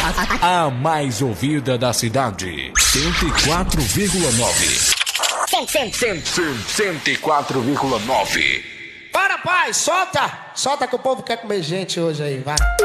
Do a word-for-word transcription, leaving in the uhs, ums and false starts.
A mais ouvida da cidade. cento e quatro vírgula nove. cento e quatro vírgula nove. Para, pai, solta! Solta que o povo quer comer gente hoje aí, vai.